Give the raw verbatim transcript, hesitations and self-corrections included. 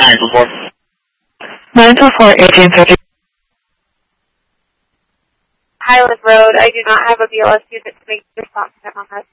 nine two four. nine two four, eighteen thirty. Highland Road. I do not have a B L S unit to make a response time on that.